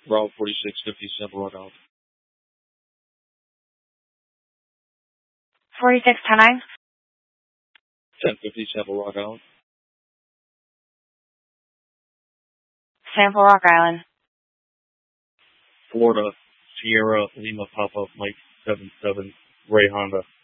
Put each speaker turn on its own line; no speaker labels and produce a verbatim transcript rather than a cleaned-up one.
Route forty-six fifty, Sample Rock Island.
forty-six ten nine.
ten fifty, Sample Rock Island.
Sample Rock Island.
Florida, Sierra, Lima, Papa, Mike seven seven, Ray Honda.